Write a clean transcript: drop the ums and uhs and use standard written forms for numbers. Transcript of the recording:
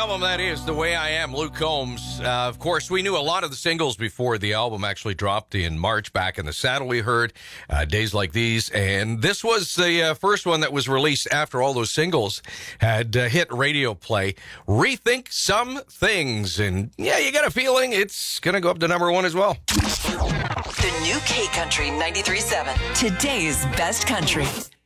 album, that is The Way I Am, Luke Combs. Of course, we knew a lot of the singles before the album actually dropped in March. Back in the Saddle, we heard Days Like These. And this was the first one that was released after all those singles had hit radio play. Rethink Some Things. And yeah, you got a feeling it's going to go up to number one as well. The new K Country 93.7. Today's best country.